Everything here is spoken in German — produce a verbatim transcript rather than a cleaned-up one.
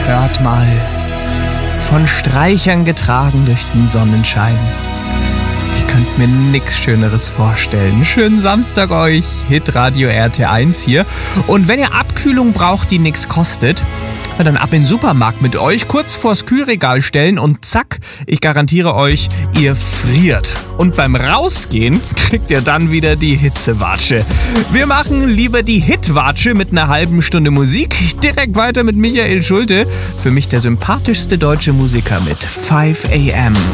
hört mal, von Streichern getragen durch den Sonnenschein. Ich könnte mir nichts Schöneres vorstellen. Schönen Samstag euch, Hitradio R T eins hier. Und wenn ihr Abkühlung braucht, die nichts kostet, dann ab in den Supermarkt mit euch, kurz vors Kühlregal stellen und zack, ich garantiere euch, ihr friert. Und beim Rausgehen kriegt ihr dann wieder die Hitzewatsche. Wir machen lieber die Hitwatsche mit einer halben Stunde Musik. Direkt weiter mit Michael Schulte. Für mich der sympathischste deutsche Musiker mit five a m